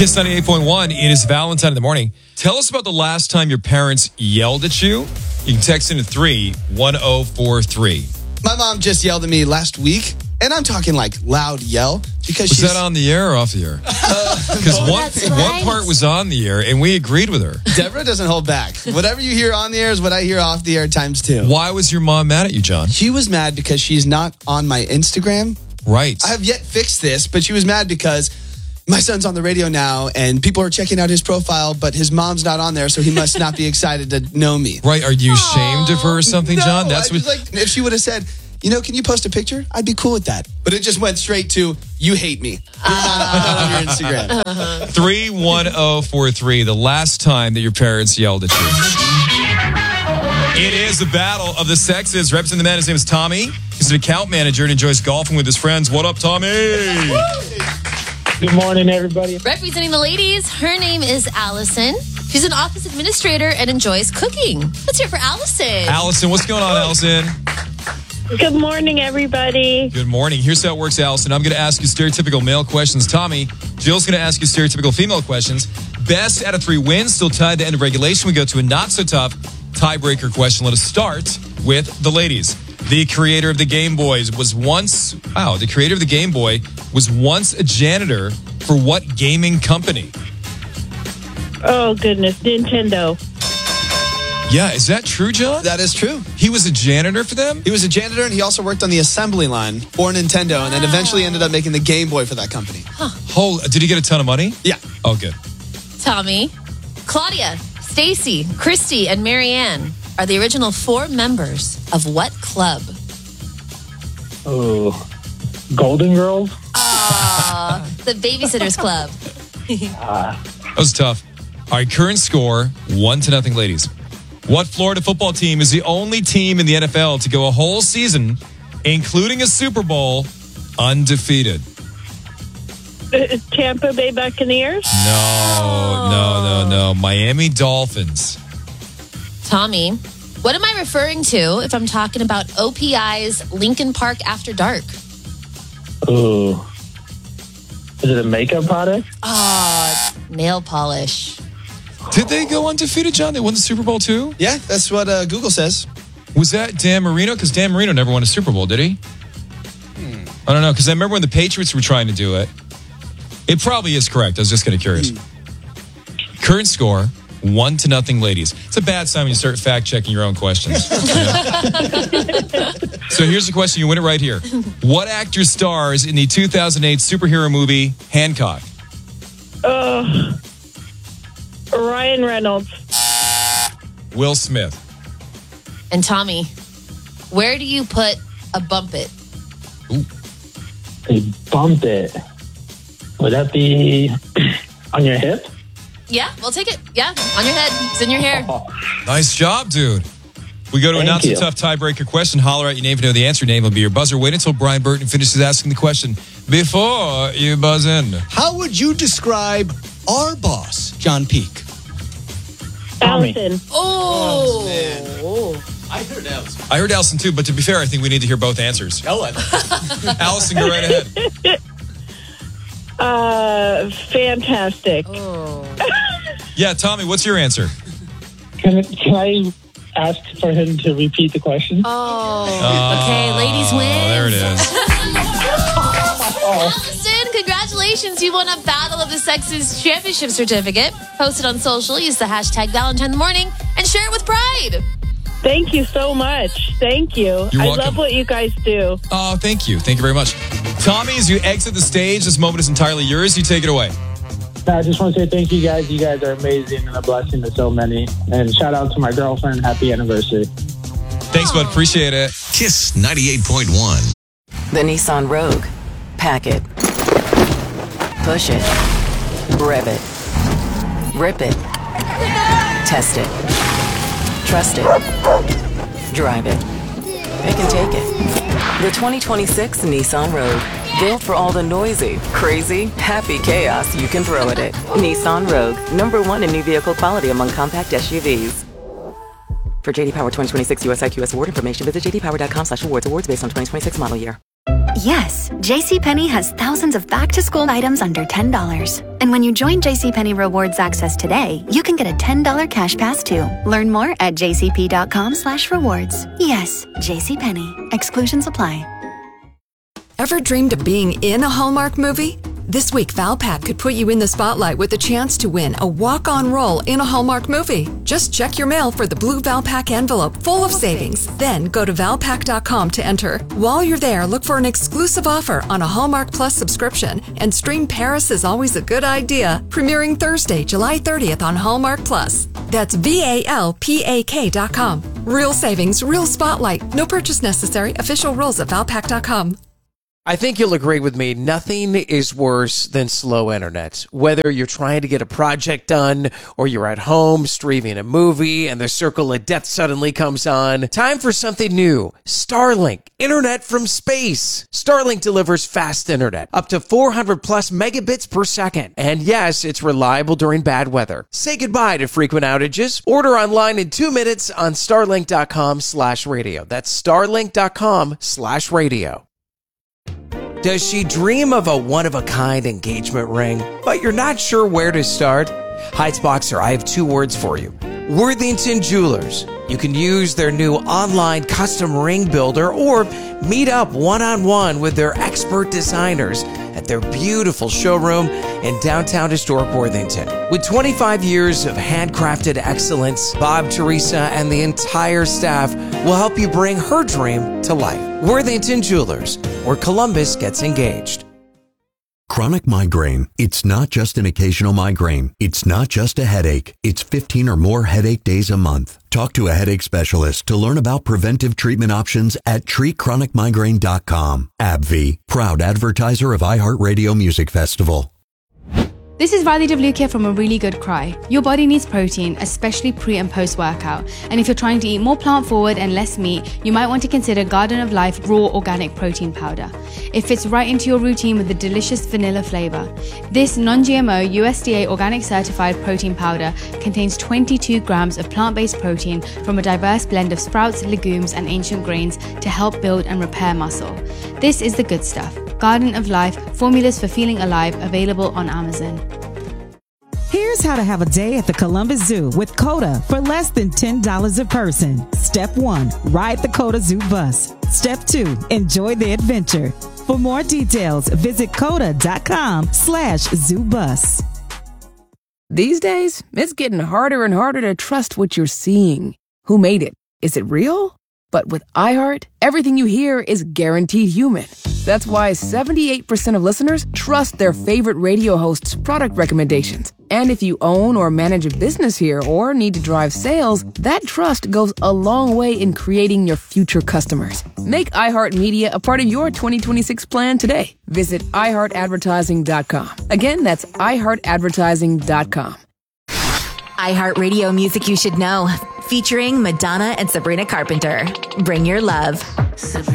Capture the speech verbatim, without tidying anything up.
Kiss ninety-eight point one, it is Valentine in the morning. Tell us about the last time your parents yelled at you. You can text into three one zero four three. My mom just yelled at me last week, and I'm talking like loud yell. Because Was she's... that on the air or off the air? Because Uh, one, right. one part was on the air, and we agreed with her. Deborah doesn't hold back. Whatever you hear on the air is what I hear off the air times two. Why was your mom mad at you, John? She was mad because she's not on my Instagram. Right. I have yet fixed this, but she was mad because my son's on the radio now, and people are checking out his profile, but his mom's not on there, so he must not be excited to know me. Right. Are you ashamed of her or something, No, John? That's I what. just, like, if she would have said, you know, can you post a picture? I'd be cool with that. But it just went straight to, you hate me. You're not, I'm not on your Instagram. three one zero four three, the last time that your parents yelled at you. It is the battle of the sexes. Representing the man, his name is Tommy. He's an account manager and enjoys golfing with his friends. What up, Tommy? Good morning, everybody. Representing the ladies, her name is Allison. She's an office administrator and enjoys cooking. Let's hear it for Allison. Allison, what's going on, Allison? Good morning, everybody. Good morning. Here's how it works, Allison. I'm going to ask you stereotypical male questions. Tommy, Jill's going to ask you stereotypical female questions. Best out of three wins, still tied to end of regulation. We go to a not-so-tough tiebreaker question. Let us start with the ladies. The creator of the Game Boys was once, wow, the creator of the Game Boy was once a janitor for what gaming company? Oh, goodness. Nintendo. Yeah, is that true, John? That is true. He was a janitor for them? He was a janitor, and he also worked on the assembly line for Nintendo, and then eventually ended up making the Game Boy for that company. Oh, did he get a ton of money? Yeah. Oh, good. Tommy, Claudia, Stacy, Christy, and Marianne are the original four members of what club? Oh, Golden Girls. Uh, the Babysitters Club. That was tough. All right, current score, one to nothing, ladies. What Florida football team is the only team in the N F L to go a whole season, including a Super Bowl, undefeated? Uh, Tampa Bay Buccaneers. No, no, no, no. Miami Dolphins. Tommy, what am I referring to if I'm talking about O P I's Lincoln Park After Dark? Oh, is it a makeup product? Ah, nail polish. Did they go undefeated, John? They won the Super Bowl too? Yeah, that's what uh, Google says. Was that Dan Marino? Because Dan Marino never won a Super Bowl, did he? Hmm. I don't know, because I remember when the Patriots were trying to do it. It probably is correct. I was just kind of curious. Hmm. Current score, one to nothing, ladies. It's a bad sign when you start fact-checking your own questions. You know? So here's the question. You win it right here. What actor stars in the two thousand eight superhero movie Hancock? Uh, Ryan Reynolds. Will Smith. And Tommy, where do you put a bump it? Ooh. They bumped it. Would that be on your hip? Yeah, we'll take it. Yeah, on your head. It's in your hair. Nice job, dude. We go to a Thank you. not-so-tough tiebreaker question. Holler out your name if you know the answer. Your name will be your buzzer. Wait until Brian Burton finishes asking the question before you buzz in. How would you describe our boss, John Peake? Tommy. Allison. Oh. I heard Allison. I heard Allison too, but to be fair, I think we need to hear both answers. Oh, I Allison, go right ahead. Uh, fantastic. Oh. Yeah, Tommy, what's your answer? Can, can I ask for him to repeat the question? Oh. Okay, ladies win. Oh, there it is. Allison, congratulations. You won a Battle of the Sexes Championship certificate. Post it on social. Use the hashtag Valentine in the Morning and share it with pride. Thank you so much. Thank you. You're I welcome. love what you guys do. Oh, thank you. Thank you very much. Tommy, as you exit the stage, this moment is entirely yours. You take it away. I just want to say thank you guys. You guys are amazing and a blessing to so many. And shout out to my girlfriend. Happy anniversary. Thanks, bud. Appreciate it. Kiss ninety-eight point one. The Nissan Rogue. Pack it. Push it. Rev it. Rip it. Test it. Trust it. Drive it. Pick and take it. The twenty twenty-six Nissan Rogue. Built for all the noisy, crazy, happy chaos you can throw at it. Nissan Rogue. Number one in new vehicle quality among compact S U Vs. For J D Power twenty twenty-six U S I Q S award information, visit j d power dot com slash awards. Awards based on twenty twenty-six model year. Yes, JCPenney has thousands of back-to-school items under ten dollars. And when you join JCPenney Rewards Access today, you can get a ten dollars cash pass too. Learn more at jcp.com slash rewards. Yes, JCPenney. Exclusions apply. Ever dreamed of being in a Hallmark movie? This week, Valpak could put you in the spotlight with a chance to win a walk-on role in a Hallmark movie. Just check your mail for the blue Valpak envelope full of savings. Then go to valpak dot com to enter. While you're there, look for an exclusive offer on a Hallmark Plus subscription and stream Paris is Always a Good Idea, premiering Thursday, July thirtieth on Hallmark Plus. That's V A L P A K dot com. Real savings, real spotlight. No purchase necessary. Official rules at valpak dot com. I think you'll agree with me. Nothing is worse than slow internet. Whether you're trying to get a project done or you're at home streaming a movie and the circle of death suddenly comes on. Time for something new. Starlink. Internet from space. Starlink delivers fast internet. Up to four hundred plus megabits per second. And yes, it's reliable during bad weather. Say goodbye to frequent outages. Order online in two minutes on starlink.com slash radio. That's starlink.com slash radio. Does she dream of a one-of-a-kind engagement ring, but you're not sure where to start? Heights Boxer, I have two words for you. Worthington Jewelers. You can use their new online custom ring builder or meet up one-on-one with their expert designers at their beautiful showroom in downtown historic Worthington. With twenty-five years of handcrafted excellence, Bob, Teresa, and the entire staff will help you bring her dream to life. Worthington Jewelers, where Columbus gets engaged. Chronic migraine. It's not just an occasional migraine. It's not just a headache. It's fifteen or more headache days a month. Talk to a headache specialist to learn about preventive treatment options at treat chronic migraine dot com. AbbVie, proud advertiser of iHeartRadio Music Festival. This is Radhi Devlukia from A Really Good Cry. Your body needs protein, especially pre and post workout. And if you're trying to eat more plant forward and less meat, you might want to consider Garden of Life Raw Organic Protein Powder. It fits right into your routine with a delicious vanilla flavor. This non-G M O U S D A organic certified protein powder contains twenty-two grams of plant-based protein from a diverse blend of sprouts, legumes, and ancient grains to help build and repair muscle. This is the good stuff. Garden of Life, formulas for feeling alive, available on Amazon. Here's how to have a day at the Columbus Zoo with CODA for less than ten dollars a person. Step one, ride the CODA Zoo bus. Step two, enjoy the adventure. For more details, visit coda.com slash zoo bus. These days, it's getting harder and harder to trust what you're seeing. Who made it? Is it real? But with iHeart, everything you hear is guaranteed human. That's why seventy-eight percent of listeners trust their favorite radio host's product recommendations. And if you own or manage a business here or need to drive sales, that trust goes a long way in creating your future customers. Make iHeartMedia a part of your twenty twenty-six plan today. Visit i heart advertising dot com. Again, that's i heart advertising dot com. iHeartRadio Music You Should Know, featuring Madonna and Sabrina Carpenter. Bring your love.